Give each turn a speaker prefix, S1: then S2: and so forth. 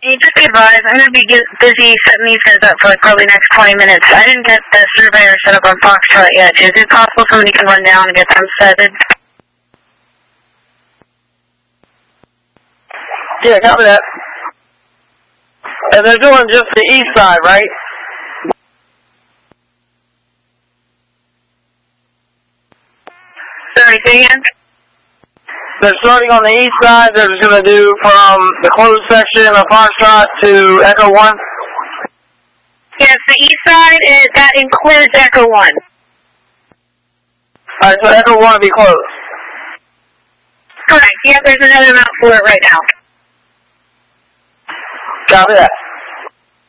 S1: just be advised, I'm going to be busy setting these guys up for like probably next 20 minutes. I didn't get the surveyor set up on Foxtrot yet. Is it possible somebody can run down and get them setted?
S2: Yeah, copy that. And they're doing just the east side, right?
S1: Sorry, say again?
S2: They're starting on the east side. They're just going to do from the closed section of Foxtrot to Echo 1.
S1: Yes, the east side, that includes Echo 1.
S2: Alright, so Echo 1 will be closed.
S1: Correct. Yeah, there's another mount for it right now.
S2: Copy that.